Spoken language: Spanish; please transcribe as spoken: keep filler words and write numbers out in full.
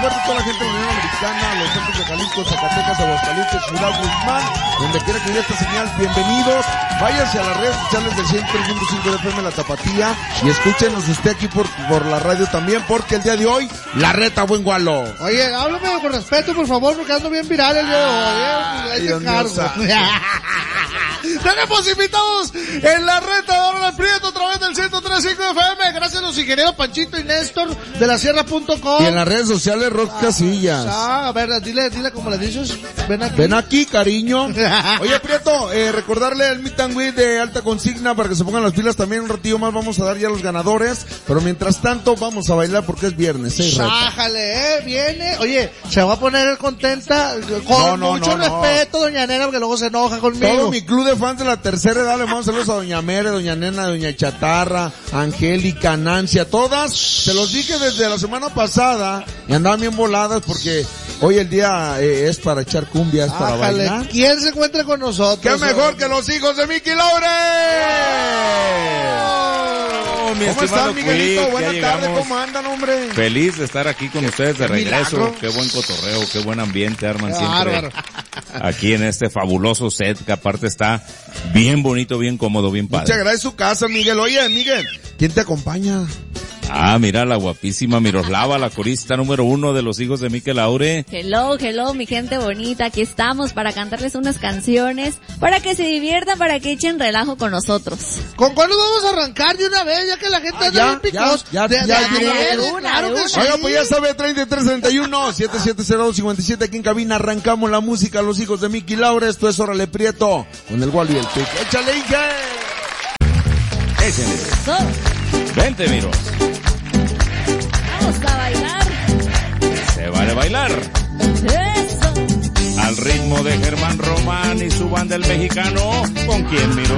fuerte a toda la gente de la Unión Americana, a los centros de Jalisco, Zacatecas, Aguascalientes, Ciudad Guzmán, donde quiera que llegue esta señal, bienvenidos. Váyanse a las redes sociales del ciento tres punto cinco de F M La Tapatía y escúchenos usted aquí por, por la radio también, porque el día de hoy, la reta buen gualo. Oye, háblame con respeto, por favor, porque ando bien viral el día de hoy, ¿eh? Ahí te encargo. Tenemos invitados en la reta de Oro del Prieto a través del ciento tres punto cinco de F M. Gracias a los ingenieros Panchito y Néstor de la sierra punto com. Y en las redes sociales, Rock ah, Casillas. Ah, a ver, dile, dile como le dices. Ven aquí. Ven aquí, cariño. Oye, Prieto, eh, recordarle el meet and greet de alta consigna para que se pongan las pilas también. Un ratillo más vamos a dar ya a los ganadores. Pero mientras tanto, vamos a bailar porque es viernes, ¿eh? Sájale, eh, viene. Oye, se va a poner contenta. Con no, no, mucho no, respeto, no. Doña Nena, porque luego se enoja conmigo. Todo mi club de fans de la tercera edad, le mando saludos a Doña Mere, Doña Nena, Doña Chatarra, Angélica, Nancy, a todas. Se los dije desde la semana pasada y andaban bien voladas porque hoy el día eh, es para echar cumbias, ah, para jale. Bailar. ¿Quién se encuentra con nosotros? ¡Qué mejor eh? que los hijos de Mickey Laure! Oh, mi ¿Cómo están, Miguelito? Quick, Buenas tardes, ¿cómo andan, hombre? Feliz de estar aquí con ustedes de regreso. Milagro. Qué buen cotorreo, qué buen ambiente arman qué siempre. Bárbaro. Aquí en este fabuloso set que aparte está bien bonito, bien cómodo, bien padre. Muchas gracias su casa, Miguel. Oye, Miguel, ¿quién te acompaña? Ah, mira la guapísima Miroslava, la corista número uno de los hijos de Mickey Laure. Hello, hello, mi gente bonita. Aquí estamos para cantarles unas canciones, para que se diviertan, para que echen relajo con nosotros. ¿Con cuál nos vamos a arrancar de una vez, ya que la gente ah, anda ya, bien picos? Ya, ya, de, ya, de, ya, de, ya, de, claro que sí. Oiga, pues ya sabe, treinta y tres treinta y uno, setenta y siete cero dos cincuenta y siete aquí en cabina. Arrancamos la música, los hijos de Mickey Laure. Esto es Órale Prieto, con el Wally y el Pic. ¡Échale, Inge! Échale. So. Vente, Miros. Vamos a bailar. Se vale bailar. Eso. Al ritmo de Germán Román y su banda El Mexicano. ¿Con quién, Miro?